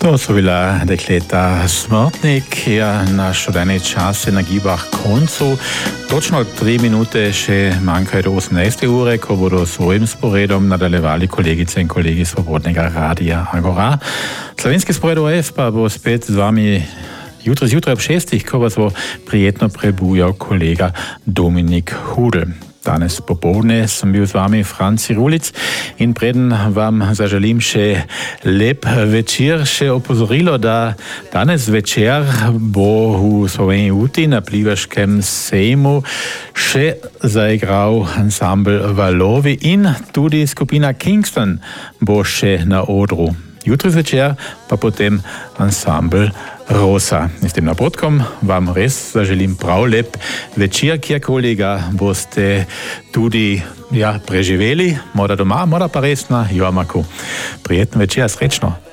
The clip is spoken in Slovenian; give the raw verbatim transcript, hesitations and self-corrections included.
To so bila dekleta Smrtnik, ja, naš dodajni čas je na gibah koncu. Točno tri minute še manjkajo do osemnajste ure, ko bodo s svojim sporedom nadaljevali kolegice in kolegi Svobodnega radia Agora. Slovenski spored O F pa bo spet z vami jutro zjutraj ob šestih, ko vas bo prijetno prebujal kolega Dominik Hudl. Danes popovdne sem bil z vami Franci Rulic in preden vam zaželim še lep večer, še opozorilo, da danes večer bo v Sloveniji Uti na Plivaškem sejmu še zaigral ansambl Valovi in tudi skupina Kingston bo še na odru. Jutri zvečer pa potem ansambl Rosa. In s tem napotkom vam res zaželim prav lep večer, kjerkoli ga boste tudi ja, preživeli, morda doma, morda pa res na Joamaku. Prijeten večer, srečno!